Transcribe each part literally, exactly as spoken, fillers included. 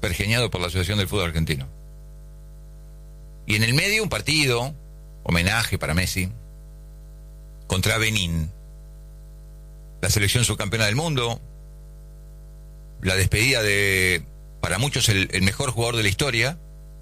pergeñado por la Asociación del Fútbol Argentino. Y en el medio un partido, homenaje para Messi, contra Benín, la selección subcampeona del mundo, la despedida de, para muchos, el, el mejor jugador de la historia,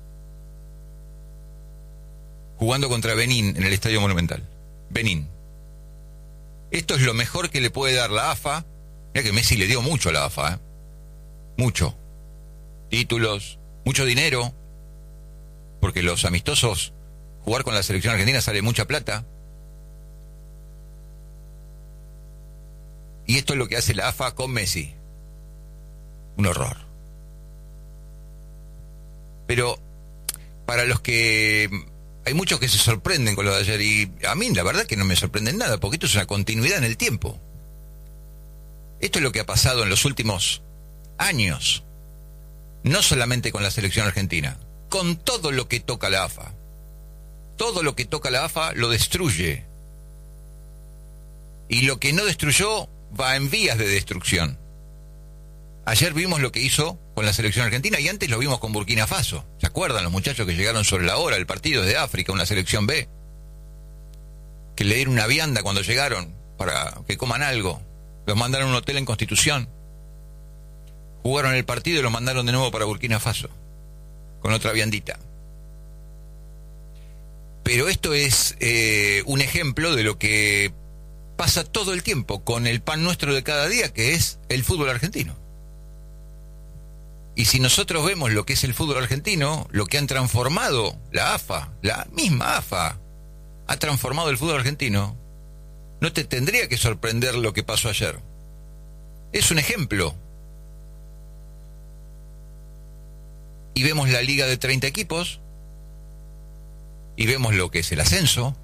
jugando contra Benín en el Estadio Monumental. Benín. Esto es lo mejor que le puede dar la A F A. Mira que Messi le dio mucho a la A F A, ¿eh? Mucho. Títulos, mucho dinero, porque los amistosos, jugar con la selección argentina sale mucha plata. Y esto es lo que hace la A F A con Messi. Un horror. Pero para los que... hay muchos que se sorprenden con lo de ayer, y a mí la verdad que no me sorprende nada, porque esto es una continuidad en el tiempo. Esto es lo que ha pasado en los últimos años, no solamente con la selección argentina, con todo lo que toca la A F A. Todo lo que toca la A F A lo destruye. Y lo que no destruyó va en vías de destrucción. Ayer vimos lo que hizo con la selección argentina y antes lo vimos con Burkina Faso. ¿Se acuerdan los muchachos que llegaron sobre la hora al partido de África, una selección B? Que le dieron una vianda cuando llegaron para que coman algo. Los mandaron a un hotel en Constitución. Jugaron el partido y los mandaron de nuevo para Burkina Faso, con otra viandita. Pero esto es eh, un ejemplo de lo que pasa todo el tiempo con el pan nuestro de cada día, que es el fútbol argentino. Y si nosotros vemos lo que es el fútbol argentino, lo que han transformado la A F A, la misma A F A, ha transformado el fútbol argentino, no te tendría que sorprender lo que pasó ayer. Es un ejemplo. Y vemos la liga de treinta equipos, y vemos lo que es el ascenso,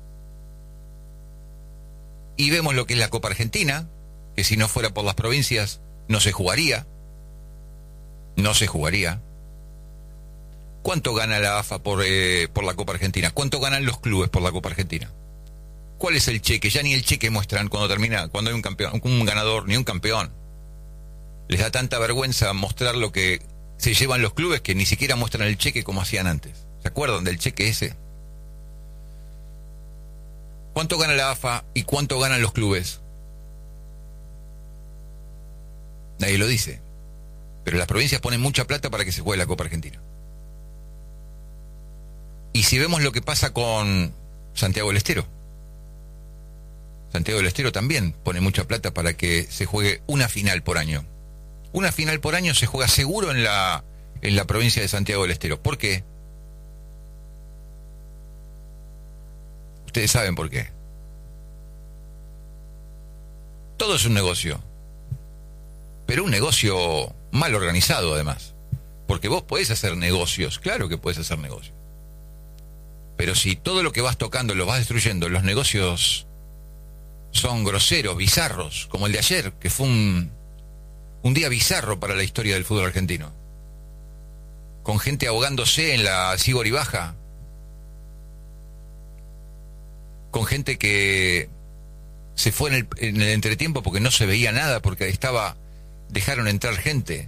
y vemos lo que es la Copa Argentina, que si no fuera por las provincias no se jugaría. No se jugaría. ¿Cuánto gana la A F A por, eh, por la Copa Argentina? ¿Cuánto ganan los clubes por la Copa Argentina? ¿Cuál es el cheque? Ya ni el cheque muestran cuando termina, cuando hay un campeón, un ganador, ni un campeón. Les da tanta vergüenza mostrar lo que se llevan los clubes que ni siquiera muestran el cheque como hacían antes. ¿Se acuerdan del cheque ese? ¿Cuánto gana la A F A y cuánto ganan los clubes? Nadie lo dice. Pero las provincias ponen mucha plata para que se juegue la Copa Argentina. Y si vemos lo que pasa con Santiago del Estero, Santiago del Estero también pone mucha plata para que se juegue una final por año. Una final por año se juega seguro en la, en la provincia de Santiago del Estero. ¿Por qué? Ustedes saben por qué. Todo es un negocio. Pero un negocio mal organizado, además. Porque vos podés hacer negocios, claro que podés hacer negocios. Pero si todo lo que vas tocando lo vas destruyendo, los negocios son groseros, bizarros, como el de ayer, que fue un, un día bizarro para la historia del fútbol argentino. Con gente ahogándose en la Sibori Baja. Con gente que se fue en el, en el entretiempo porque no se veía nada, porque estaba... dejaron entrar gente.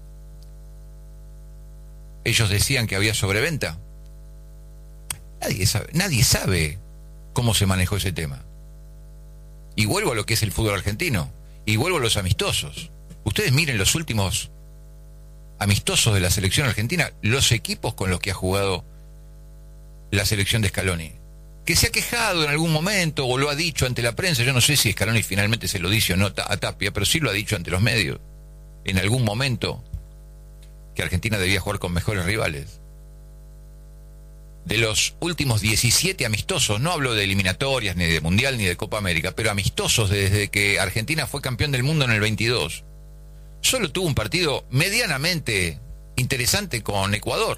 Ellos decían que había sobreventa. Nadie sabe, nadie sabe cómo se manejó ese tema. Y vuelvo a lo que es el fútbol argentino. Y vuelvo a los amistosos. Ustedes miren los últimos amistosos de la selección argentina, los equipos con los que ha jugado la selección de Scaloni. Que se ha quejado en algún momento o lo ha dicho ante la prensa. Yo no sé si Scaloni finalmente se lo dice o no a Tapia, pero sí lo ha dicho ante los medios en algún momento, que Argentina debía jugar con mejores rivales. De los últimos diecisiete amistosos, no hablo de eliminatorias, ni de Mundial, ni de Copa América, pero amistosos desde que Argentina fue campeón del mundo en el veintidós, solo tuvo un partido medianamente interesante con Ecuador.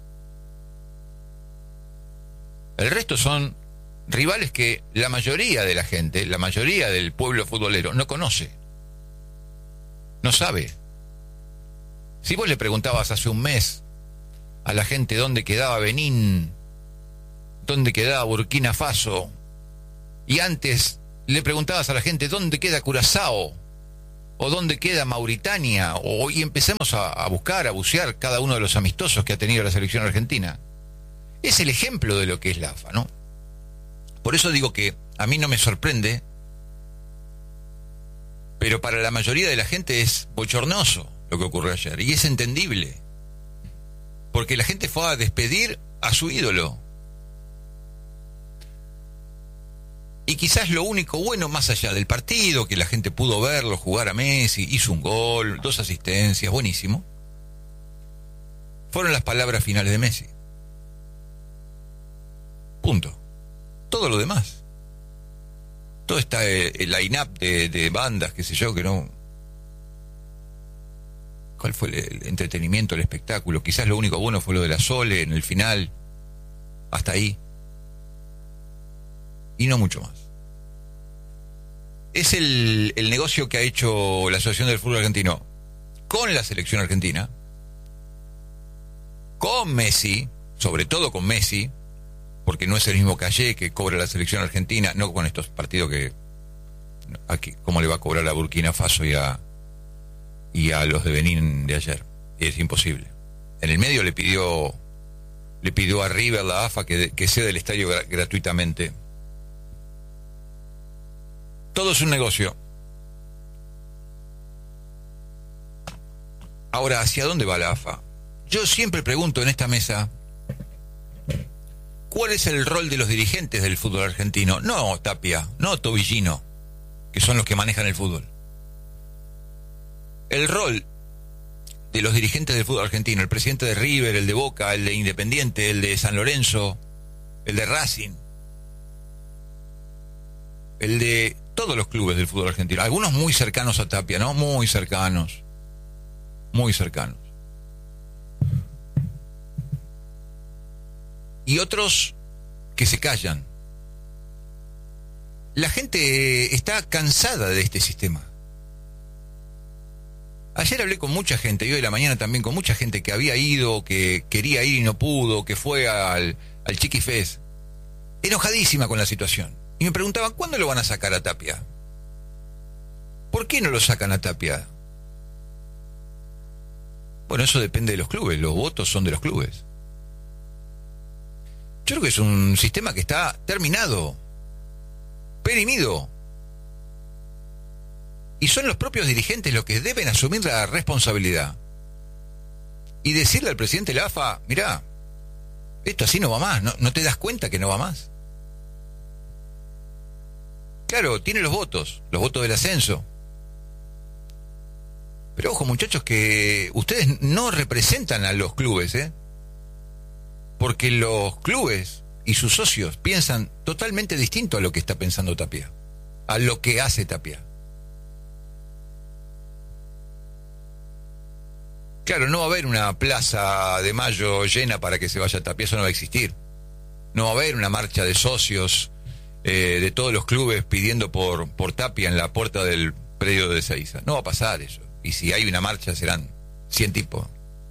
El resto son rivales que la mayoría de la gente, la mayoría del pueblo futbolero no conoce, no sabe. Si vos le preguntabas hace un mes a la gente dónde quedaba Benín, dónde quedaba Burkina Faso, y antes le preguntabas a la gente dónde queda Curazao, ¿O dónde queda Mauritania? O, y empecemos a, a buscar, a bucear cada uno de los amistosos que ha tenido la selección argentina. Es el ejemplo de lo que es la A F A, ¿no? Por eso digo que a mí no me sorprende, pero para la mayoría de la gente es bochornoso lo que ocurrió ayer. Y es entendible. Porque la gente fue a despedir a su ídolo. Y quizás lo único bueno, más allá del partido, que la gente pudo verlo jugar a Messi, hizo un gol, dos asistencias, buenísimo, fueron las palabras finales de Messi. Punto. Todo lo demás, todo está el line-up de, de bandas, qué sé yo, que no... ¿Cuál fue el, el entretenimiento, el espectáculo? Quizás lo único bueno fue lo de la Sole en el final, hasta ahí, y no mucho más. Es el, el negocio que ha hecho la Asociación del Fútbol Argentino con la selección argentina, con Messi, sobre todo con Messi, porque no es el mismo calle que cobra la selección argentina, no con estos partidos que... Aquí, ¿cómo le va a cobrar a Burkina Faso y a, y a los de Benín de ayer? Es imposible. En el medio le pidió le pidió a River, la A F A, que, que ceda el estadio gra- gratuitamente. Todo es un negocio. Ahora, ¿hacia dónde va la A F A? Yo siempre pregunto en esta mesa, ¿cuál es el rol de los dirigentes del fútbol argentino? No Tapia, no Tobillino, que son los que manejan el fútbol. El rol de los dirigentes del fútbol argentino, el presidente de River, el de Boca, el de Independiente, el de San Lorenzo, el de Racing, el de todos los clubes del fútbol argentino, algunos muy cercanos a Tapia, ¿no? Muy cercanos, muy cercanos. Y otros que se callan. La gente está cansada de este sistema. Ayer hablé con mucha gente, y hoy de la mañana también con mucha gente que había ido, que quería ir y no pudo, que fue al, al Chiquifest, enojadísima con la situación. Y me preguntaban, ¿cuándo lo van a sacar a Tapia? ¿Por qué no lo sacan a Tapia? Bueno, eso depende de los clubes, los votos son de los clubes. Yo creo que es un sistema que está terminado, perimido. Y son los propios dirigentes los que deben asumir la responsabilidad. Y decirle al presidente de la A F A, mirá, esto así no va más, ¿no, no te das cuenta que no va más? Claro, tiene los votos, los votos del ascenso. Pero ojo, muchachos, que ustedes no representan a los clubes, ¿eh? Porque los clubes y sus socios piensan totalmente distinto a lo que está pensando Tapia, a lo que hace Tapia. Claro, no va a haber una plaza de Mayo llena para que se vaya Tapia, eso no va a existir. No va a haber una marcha de socios eh, de todos los clubes pidiendo por, por Tapia en la puerta del predio de Ezeiza. No va a pasar eso. Y si hay una marcha serán cien tipos.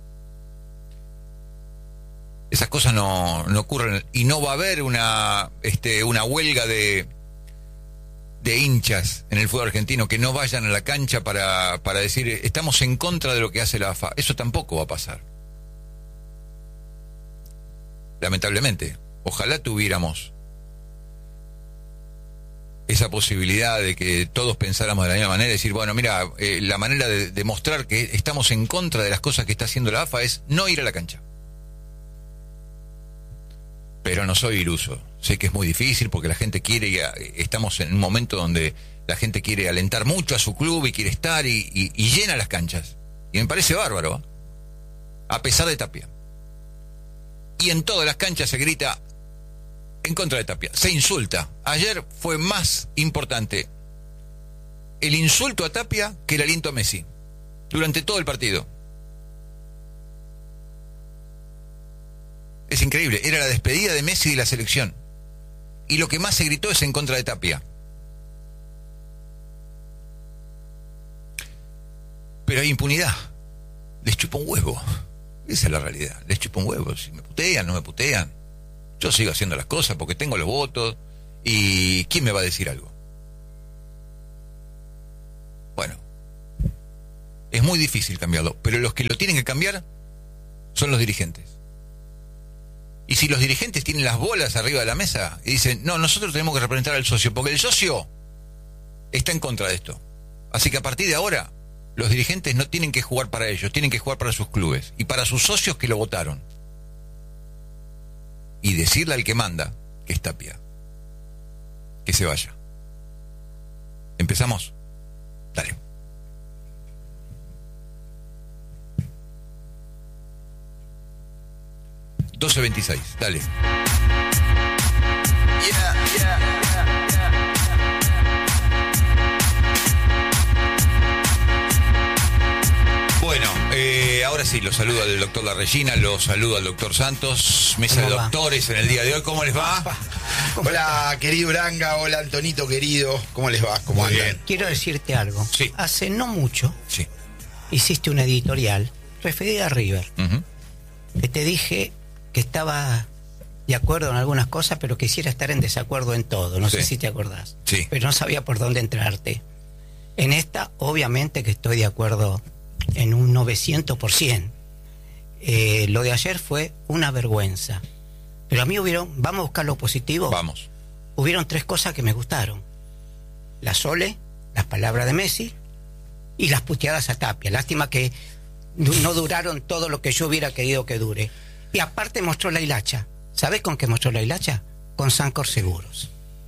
Esas cosas no, no ocurren. Y no va a haber una, este, una huelga de, de hinchas en el fútbol argentino que no vayan a la cancha para, para decir estamos en contra de lo que hace la A F A. Eso tampoco va a pasar. Lamentablemente. Ojalá tuviéramos esa posibilidad de que todos pensáramos de la misma manera, decir, bueno, mira, eh, la manera de demostrar que estamos en contra de las cosas que está haciendo la A F A es no ir a la cancha. Pero no soy iluso. Sé que es muy difícil porque la gente quiere, estamos en un momento donde la gente quiere alentar mucho a su club y quiere estar y, y, y llena las canchas. Y me parece bárbaro, ¿eh? A pesar de Tapia. Y en todas las canchas se grita en contra de Tapia. Se insulta. Ayer fue más importante el insulto a Tapia que el aliento a Messi. Durante todo el partido. Es increíble. Era la despedida de Messi de la selección. Y lo que más se gritó es en contra de Tapia. Pero hay impunidad. Les chupa un huevo. Esa es la realidad. Les chupa un huevo. Si me putean, no me putean. Yo sigo haciendo las cosas porque tengo los votos. ¿Y quién me va a decir algo? Bueno, es muy difícil cambiarlo, pero los que lo tienen que cambiar son los dirigentes. Y si los dirigentes tienen las bolas arriba de la mesa y dicen, no, nosotros tenemos que representar al socio, porque el socio está en contra de esto. Así que a partir de ahora, los dirigentes no tienen que jugar para ellos, tienen que jugar para sus clubes y para sus socios que lo votaron. Y decirle al que manda, que es Tapia, que se vaya. ¿Empezamos? Dale. doce veintiséis, dale. Yeah, yeah, yeah, yeah. Bueno, eh, ahora sí, los saludo al doctor La Regina, los saludo al doctor Santos, mesa de doctores en el día de hoy. ¿Cómo les va? Hola, querido Uranga, hola, Antonito, querido. ¿Cómo les va? ¿Cómo Muy andan? bien. Quiero decirte algo. Sí. Hace no mucho Sí. hiciste una editorial referida a River. Uh-huh. Que te dije que estaba de acuerdo en algunas cosas, pero quisiera estar en desacuerdo en todo. No Sí. sé si te acordás. Sí. Pero no sabía por dónde entrarte. En esta, obviamente que estoy de acuerdo en un novecientos por ciento. Eh, lo de ayer fue una vergüenza. Pero a mí hubieron, vamos a buscar lo positivo. Vamos. Hubieron tres cosas que me gustaron. La Sole, las palabras de Messi y las puteadas a Tapia. Lástima que du- no duraron todo lo que yo hubiera querido que dure. Y aparte mostró la hilacha. ¿Sabés con qué mostró la hilacha? Con Sancor Seguros.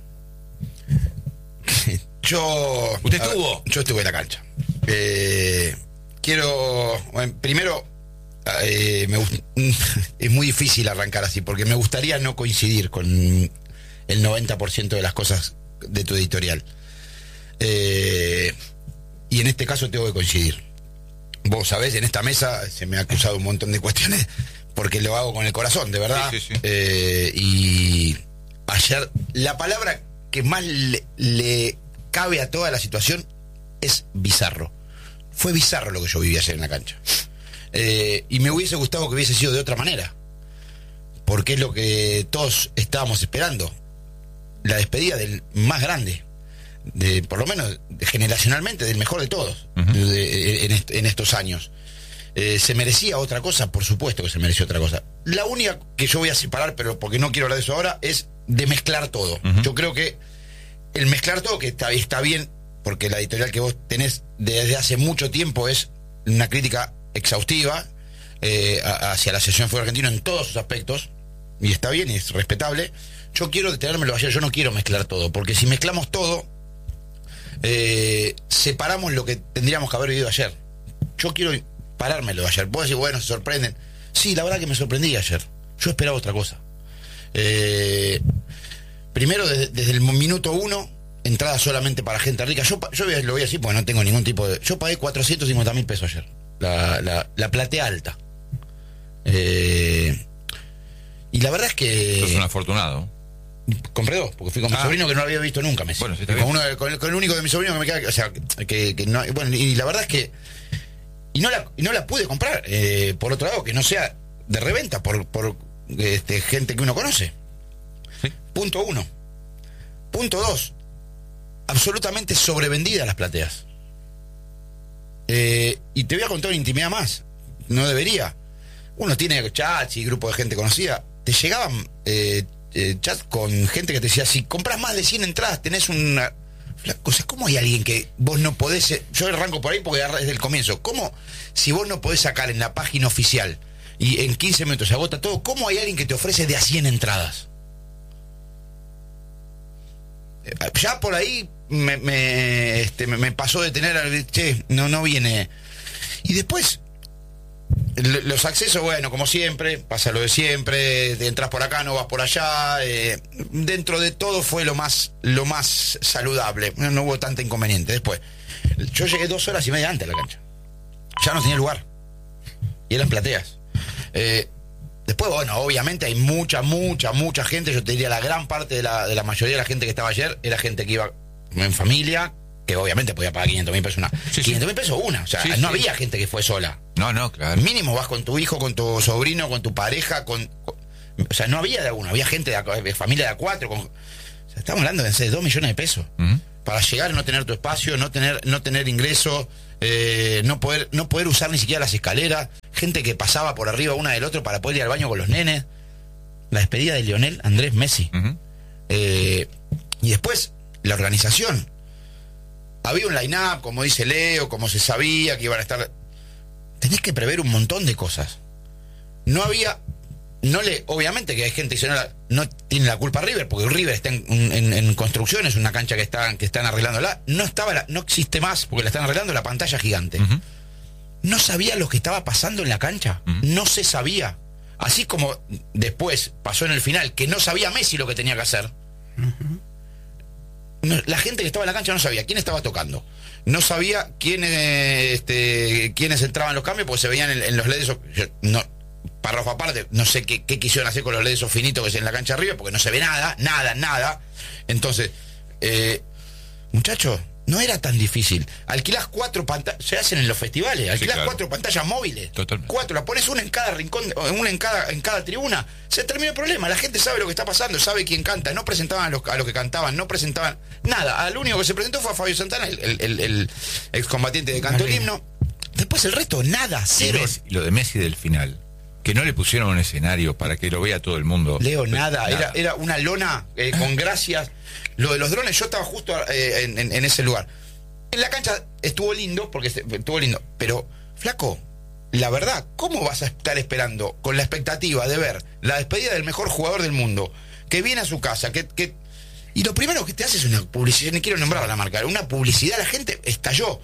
Yo. ¿Usted a ver, estuvo? Yo estuve en la cancha. Eh, quiero. Bueno, primero, eh, me gust- es muy difícil arrancar así, porque me gustaría no coincidir con el noventa por ciento de las cosas de tu editorial. Eh, y en este caso tengo que coincidir. Vos sabés, en esta mesa se me ha acusado un montón de cuestiones, porque lo hago con el corazón, de verdad. Sí, sí, sí. Eh, y ayer, la palabra que más le, le cabe a toda la situación es bizarro. Fue bizarro lo que yo viví ayer en la cancha. Eh, y me hubiese gustado que hubiese sido de otra manera, porque es lo que todos estábamos esperando. La despedida del más grande, de por lo menos generacionalmente, del mejor de todos. Uh-huh. de, en, est- en estos años. Eh, ¿Se merecía otra cosa? Por supuesto que se mereció otra cosa. La única que yo voy a separar, pero porque no quiero hablar de eso ahora, es de mezclar todo. Uh-huh. Yo creo que el mezclar todo, que está, está bien, porque la editorial que vos tenés desde hace mucho tiempo es una crítica exhaustiva eh, a- hacia la Asociación de Fútbol Argentino en todos sus aspectos, y está bien y es respetable. Yo quiero detenérmelo ayer, yo no quiero mezclar todo, porque si mezclamos todo, eh, separamos lo que tendríamos que haber vivido ayer. Yo quiero parármelo de ayer. Puedo decir, bueno, se sorprenden. Sí, la verdad que me sorprendí ayer. Yo esperaba otra cosa. Eh, primero, desde, desde el minuto uno, entrada solamente para gente rica. Yo, pa- yo voy a- lo voy a decir porque no tengo ningún tipo de... Yo pagué cuatrocientos cincuenta mil pesos ayer. La, la, la platea alta. Eh, y la verdad es que... Sos un afortunado. Compré dos, porque fui con mi Ah. sobrino que no lo había visto nunca, Messi. Bueno, sí, está Y con, bien. uno, con, el, con el único de mi sobrino que me queda, o sea, que, que no, bueno, y la verdad es que y no la, y no la pude comprar, eh, por otro lado, que no sea de reventa por, por este, gente que uno conoce. Sí. Punto uno. Punto dos. Absolutamente sobrevendidas las plateas. Eh, y te voy a contar una intimidad más. No debería. Uno tiene chats y grupo de gente conocida. Te llegaban eh, eh, chats con gente que te decía, si compras más de cien entradas tenés una... O sea, ¿cómo hay alguien que vos no podés... eh, Yo arranco por ahí porque desde el comienzo. ¿Cómo, si vos no podés sacar en la página oficial y en quince minutos se agota todo, cómo hay alguien que te ofrece de a cien entradas? Eh, Ya por ahí me, me, este, me, me pasó de tener... Che, no, no viene... Y después... L- Los accesos, bueno, como siempre, pasa lo de siempre, te entras por acá, no vas por allá, eh, dentro de todo fue lo más lo más saludable, no, no hubo tanta inconveniente. Después, yo llegué dos horas y media antes a la cancha, ya no tenía lugar, y eran plateas. Eh, después, bueno, obviamente hay mucha, mucha, mucha gente, yo te diría la gran parte de la, de la mayoría de la gente que estaba ayer, era gente que iba en familia, que obviamente podía pagar quinientos mil pesos una. Sí, quinientos mil pesos una, o sea, Sí, no sí. había gente que fue sola. No, no, claro. Mínimo vas con tu hijo, con tu sobrino, con tu pareja, con, con- o sea, no había de alguno, había gente de, a- de familia de a cuatro, con, o sea, estamos hablando de no sé, dos millones de pesos. Ujú. para llegar y no tener tu espacio, no tener, no tener ingreso, eh, no poder, no poder usar ni siquiera las escaleras, gente que pasaba por arriba una del otro para poder ir al baño con los nenes. La despedida de Lionel Andrés Messi. Uh-huh. eh, y después, la organización. Había un line-up, como dice Leo, como se sabía que iban a estar. Tenés que prever un montón de cosas. No había. No le, obviamente que hay gente que no, la, no tiene la culpa a River, porque River está en, en, en construcción, es una cancha que están, que están arreglándola. No estaba la, no existe más, porque la están arreglando, la pantalla gigante. Uh-huh. No sabía lo que estaba pasando en la cancha. Uh-huh. No se sabía. Así como después pasó en el final, que no sabía Messi lo que tenía que hacer. Uh-huh. No, la gente que estaba en la cancha no sabía quién estaba tocando. No sabía quiénes, este, quiénes entraban los cambios, porque se veían en, en los L E Ds. Yo, no, párrafo aparte, no sé qué, qué quisieron hacer con los L E Ds finitos que es en la cancha arriba, porque no se ve nada, nada, nada. Entonces, eh, muchachos, no era tan difícil. Alquilás cuatro pantallas, se hacen en los festivales, alquilás sí, claro. cuatro pantallas móviles. Totalmente. Cuatro, la pones una en cada rincón, una en cada, en cada tribuna. Se terminó el problema, la gente sabe lo que está pasando, sabe quién canta. No presentaban a los, a los que cantaban, no presentaban nada. Al único que se presentó fue a Fabio Santana, el, el, el, el excombatiente de canto del himno. Después el resto, nada, cero. Y Messi, lo de Messi del final, que no le pusieron un escenario para que lo vea todo el mundo. Leo, nada, nada. Era, era una lona eh, con gracias. Lo de los drones, yo estaba justo eh, en, en, en ese lugar. En la cancha estuvo lindo, porque estuvo lindo, pero, flaco, la verdad, ¿cómo vas a estar esperando con la expectativa de ver la despedida del mejor jugador del mundo, que viene a su casa, que... que y lo primero que te hace es una publicidad, ni quiero nombrar la marca, una publicidad, la gente estalló.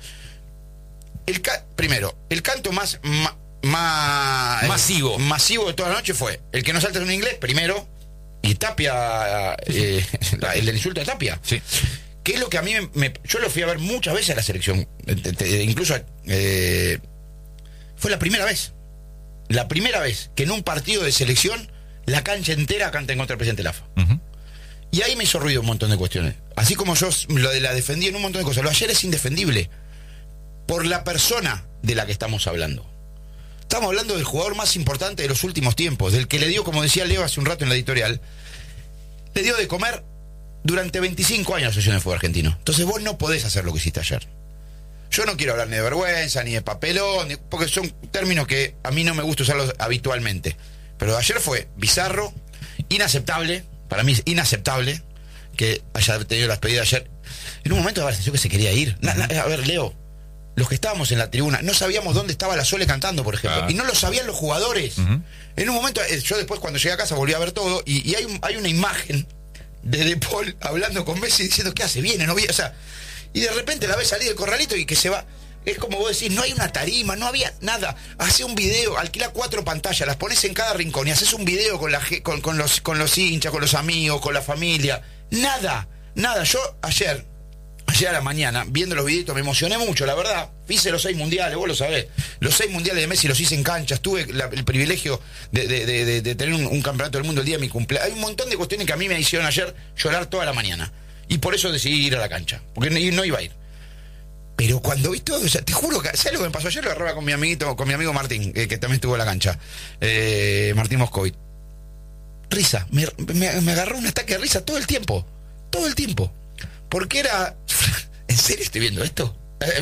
El ca- primero, el canto más... Ma- más masivo. El, masivo de toda la noche fue el que no salta en inglés, primero, y Tapia, eh, el del insulto de Tapia. Sí. Que es lo que a mí me, me... Yo lo fui a ver muchas veces a la selección. Te, te, incluso... Eh, fue la primera vez. La primera vez que en un partido de selección la cancha entera canta en contra del presidente Lafa. Uh-huh. Y ahí me hizo ruido un montón de cuestiones. Así como yo lo de la defendí en un montón de cosas. Lo de ayer es indefendible. Por la persona de la que estamos hablando. Estamos hablando del jugador más importante de los últimos tiempos. Del que le dio, como decía Leo hace un rato en la editorial, le dio de comer durante veinticinco años la Asociación de Fútbol Argentino. Entonces vos no podés hacer lo que hiciste ayer. Yo no quiero hablar ni de vergüenza, ni de papelón, ni, porque son términos que a mí no me gusta usarlos habitualmente. Pero ayer fue bizarro, inaceptable, para mí es inaceptable que haya tenido la despedida ayer. En un momento daba la sensación que se quería ir. Na, na, a ver, Leo, los que estábamos en la tribuna, no sabíamos dónde estaba la Sole cantando, por ejemplo, ah. y no lo sabían los jugadores. Uh-huh. En un momento, yo después cuando llegué a casa volví a ver todo, y, y hay, un, hay una imagen de De Paul hablando con Messi diciendo ¿qué hace? Viene, no viene, o sea, y de repente la ves salir del corralito y que se va. Es como vos decís, no hay una tarima, no había nada. Hace un video, alquila cuatro pantallas, las pones en cada rincón y haces un video con, la, con, con, los, con los hinchas, con los amigos, con la familia. Nada, nada. Yo ayer, ayer a la mañana, viendo los videitos, me emocioné mucho, la verdad. Hice los seis mundiales, vos lo sabés. Los seis mundiales de Messi los hice en canchas. Tuve la, el privilegio de, de, de, de, de tener un, un campeonato del mundo el día de mi cumpleaños. Hay un montón de cuestiones que a mí me hicieron ayer llorar toda la mañana. Y por eso decidí ir a la cancha, porque no, no iba a ir. Pero cuando vi todo, o sea, te juro que, ¿sabes lo que me pasó ayer? Lo agarraba con mi amiguito, con mi amigo Martín, eh, que también estuvo en la cancha, eh, Martín Moscovit. Risa, me, me, me agarró un ataque de risa todo el tiempo, todo el tiempo. Porque era, ¿en serio estoy viendo esto?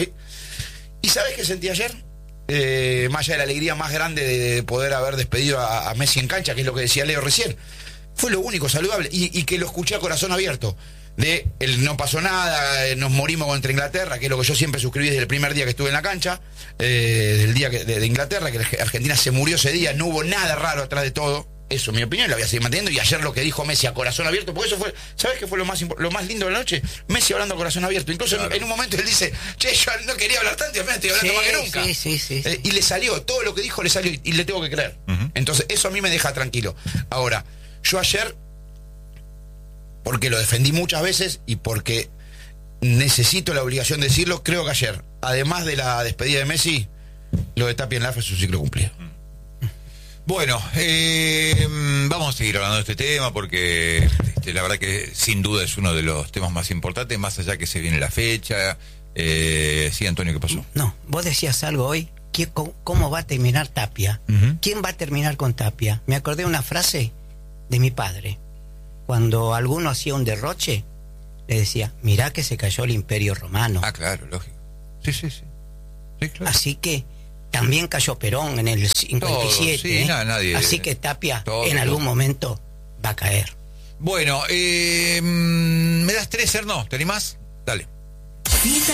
¿Y sabes qué sentí ayer? Eh, más allá de la alegría más grande de poder haber despedido a, a Messi en cancha, que es lo que decía Leo recién, fue lo único saludable, y, y que lo escuché a corazón abierto. De el no pasó nada, nos morimos contra Inglaterra, que es lo que yo siempre suscribí desde el primer día que estuve en la cancha, eh, del día que, de, de Inglaterra, que Argentina se murió ese día, no hubo nada raro atrás de todo. Eso, en mi opinión, la voy a seguir manteniendo. Y ayer lo que dijo Messi a corazón abierto, porque eso fue, ¿sabes qué fue lo más lo más lindo de la noche? Messi hablando a corazón abierto. Incluso claro. en, en un momento él dice, che, yo no quería hablar tanto y al final estoy hablando sí, más que nunca. Sí, sí, sí, eh, y le salió, todo lo que dijo le salió y, y le tengo que creer. Uh-huh. Entonces, eso a mí me deja tranquilo. Ahora, yo ayer, porque lo defendí muchas veces y porque necesito la obligación de decirlo, creo que ayer, además de la despedida de Messi, lo de Tapia en la F es un ciclo cumplido. Bueno, eh, vamos a seguir hablando de este tema porque este, la verdad que sin duda es uno de los temas más importantes, más allá que se viene la fecha. Eh, sí, Antonio, ¿qué pasó? No, vos decías algo hoy, ¿qué, ¿cómo va a terminar Tapia? Uh-huh. ¿Quién va a terminar con Tapia? Me acordé de una frase de mi padre. Cuando alguno hacía un derroche, le decía, mirá que se cayó el Imperio Romano. Ah, claro, lógico. Sí, sí, sí. Sí, claro. Así que también cayó Perón en el cincuenta y siete. Todo, sí, ¿eh? nada, nadie- Así que Tapia todo, en algún todo. momento va a caer. Bueno, eh, mm, ¿me das tres, Erno? ¿Te animás? Dale.